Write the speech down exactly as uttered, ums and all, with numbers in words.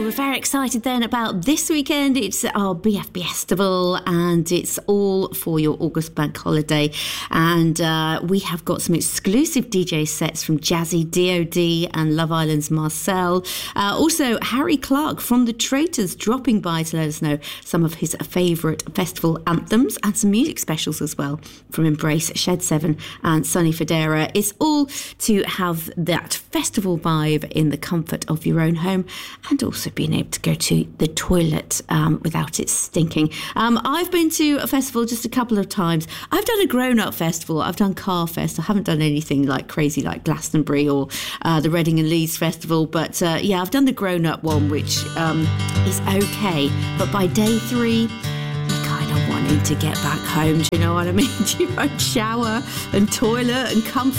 we're very excited then about this weekend. It's our B F B Festival and it's all for your August bank holiday. And uh, we have got some exclusive D J sets from Jazzy D O D and Love Island's Marcel. Uh, also, Harry Clark from The Traitors dropping by to let us know some of his favourite festival anthems and some music specials as well from Embrace, Shed seven and Sonny Fodera. It's all to have that festival vibe in the comfort of your own home and also being able to go to the toilet um, without it stinking. Um, I've been to a festival just a couple of times. I've done a grown-up festival. I've done Carfest. I haven't done anything like crazy like Glastonbury or uh, the Reading and Leeds Festival. But uh, yeah, I've done the grown-up one, which um, is okay. But by day three, you kind of wanting to get back home. Do you know what I mean? Do you want shower and toilet and comfort?